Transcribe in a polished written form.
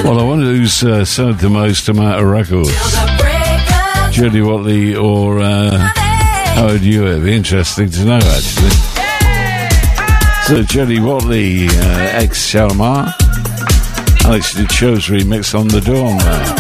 Well, I wonder who's sold the most amount of records. Jody Watley or Howard Hewitt? It'd be interesting to know, actually. So, Jody Watley, ex-Shalamar. Alex Did Show's remix on the Dawn there.